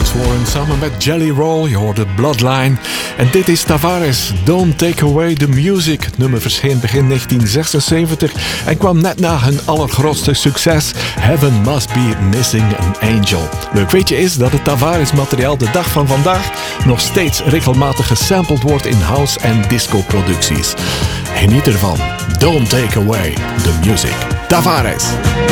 Warren samen met Jelly Roll. Je hoorde Bloodline. En dit is Tavares, Don't Take Away the Music. Het nummer verscheen begin 1976 en kwam net na hun allergrootste succes, Heaven Must Be Missing an Angel. Leuk weetje is dat het Tavares-materiaal de dag van vandaag nog steeds regelmatig gesampled wordt in house- en disco-producties. Geniet ervan. Don't Take Away the Music. Tavares.